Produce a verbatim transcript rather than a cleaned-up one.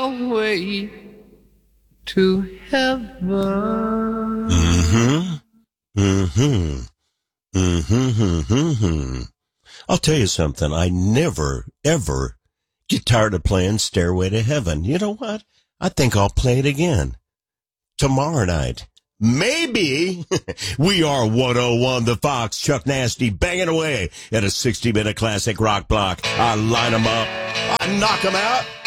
way to heaven. Mm-hmm. Mm-hmm. Mm-hmm. Mm-hmm. I'll tell you something. I never, ever get tired of playing Stairway to Heaven. You know what? I think I'll play it again tomorrow night. Maybe. We are one oh one The Fox. Chuck Nasty banging away at a sixty-minute classic rock block. I line them up. I knock them out.